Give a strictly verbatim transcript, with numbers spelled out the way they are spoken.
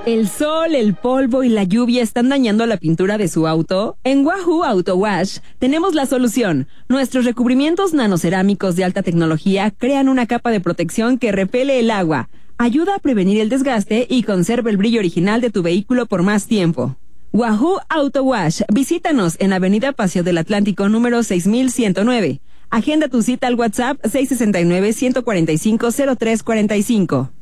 ¿El sol, el polvo y la lluvia están dañando la pintura de su auto? En Wahoo Auto Wash tenemos la solución. Nuestros recubrimientos nanocerámicos de alta tecnología crean una capa de protección que repele el agua, ayuda a prevenir el desgaste y conserva el brillo original de tu vehículo por más tiempo. Wahoo Auto Wash. Visítanos en Avenida Paseo del Atlántico número seis mil ciento nueve. Agenda tu cita al WhatsApp seis seis nueve, uno cuatro cinco, cero tres cuatro cinco.